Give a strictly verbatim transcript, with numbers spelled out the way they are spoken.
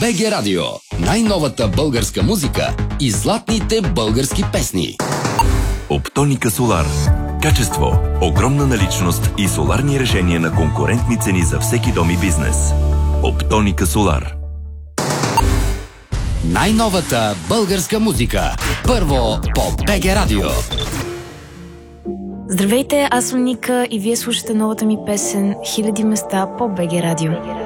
БГ Радио. Най-новата българска музика и златните български песни. Оптоника Солар. Качество, огромна наличност и соларни решения на конкурентни цени за всеки дом и бизнес. Оптоника Солар. Най-новата българска музика. Първо по БГ Радио. Здравейте, аз съм Ника и вие слушате новата ми песен "Хиляди места" по БГ Радио.